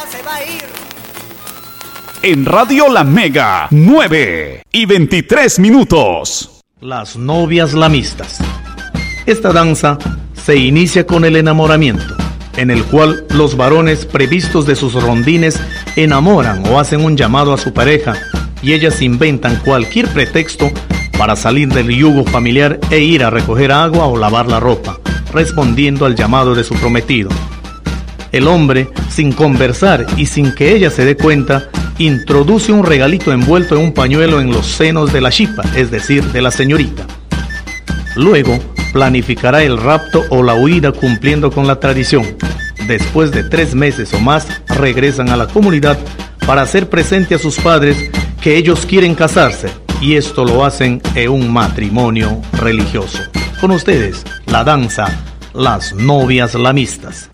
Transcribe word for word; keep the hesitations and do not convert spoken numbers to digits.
se va a ir. En Radio La Mega, nueve y veintitrés minutos. Las novias lamistas. Esta danza se inicia con el enamoramiento, en el cual los varones previstos de sus rondines enamoran o hacen un llamado a su pareja y ellas inventan cualquier pretexto para salir del yugo familiar e ir a recoger agua o lavar la ropa, respondiendo al llamado de su prometido. El hombre, sin conversar y sin que ella se dé cuenta, introduce un regalito envuelto en un pañuelo en los senos de la chipa, es decir, de la señorita. Luego, planificará el rapto o la huida cumpliendo con la tradición. Después de tres meses o más, regresan a la comunidad para hacer presente a sus padres que ellos quieren casarse, y esto lo hacen en un matrimonio religioso. Con ustedes, la danza Las Novias Lamistas.